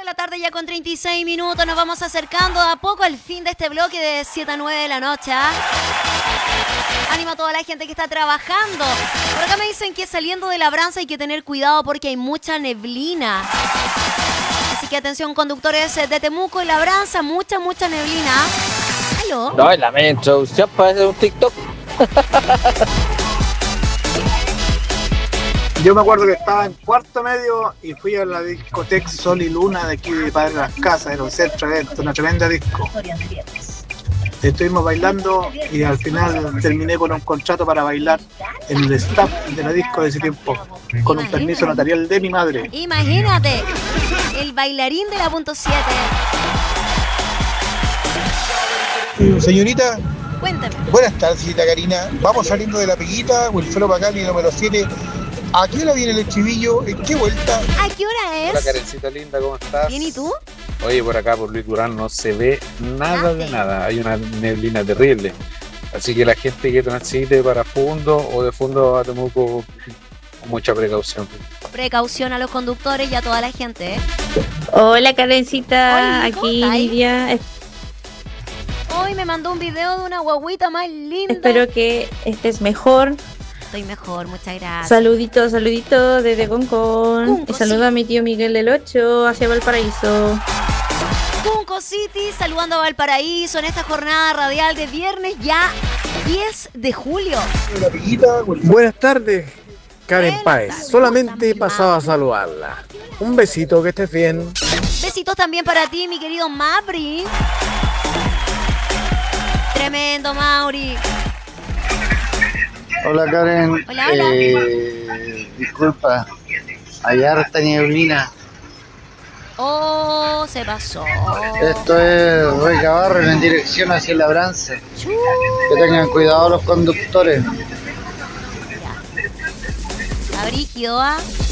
la tarde ya con 36 minutos. Nos vamos acercando a poco al fin de este bloque de 7 a 9 de la noche. Ánimo a toda la gente que está trabajando. Por acá me dicen que saliendo de Labranza hay que tener cuidado porque hay mucha neblina. Así que atención, conductores de Temuco y Labranza, mucha neblina. ¿Aló? No, es la media introducción para hacer un TikTok. Yo me acuerdo que estaba en cuarto medio y fui a la discoteca Sol y Luna de aquí de Padre Las Casas, era un centro evento, una tremenda disco. Estuvimos bailando y al final terminé con un contrato para bailar en el staff de la disco de ese tiempo, con un permiso notarial de mi madre. Imagínate, el bailarín de la punto 7. Señorita, Cuéntame. buenas tardes, señorita Karina. Vamos saliendo de la Peguita, Wilfredo Pacali, número 7. ¿A qué hora viene el estribillo? ¿En qué vuelta? ¿A qué hora es? Hola, Karencita linda, ¿cómo estás? Bien, ¿y tú? Oye, por acá, por Luis Durán, no se ve nada de nada. Hay una neblina terrible. Así que la gente que transite para Fundo o de Fundo a Temuco, con mucha precaución. Precaución a los conductores y a toda la gente, ¿eh? Hola Karencita, Hola, ¿cómo aquí estáis? Lidia. Hoy me mandó un video de una guaguita más linda. Espero que estés mejor. Estoy mejor, muchas gracias. Saludito desde Concón. Cunco, Y saludo sí. a mi tío Miguel del 8 hacia Valparaíso. Cunco City, saludando a Valparaíso en esta jornada radial de viernes ya 10 de julio. La Peguita, Wilfredo. Buenas tardes, Karen Buenas Páez. tardes. Solamente ¿Cómo estás, pasaba a mi saludarla. Un besito, que estés bien. Besitos también para ti, mi querido Mabri. Tremendo, Mauri. Hola Karen, Hola, hola. Disculpa, allá harta nieblina. Oh, se pasó. Esto es Recabarren en dirección hacia Labranza. Que tengan cuidado los conductores. Está brígido, ¿ah?